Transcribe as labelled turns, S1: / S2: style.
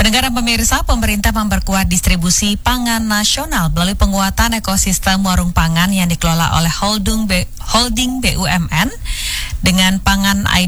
S1: Pendengar dan pemirsa, pemerintah memperkuat distribusi pangan nasional melalui penguatan ekosistem warung pangan yang dikelola oleh holding BUMN dengan pangan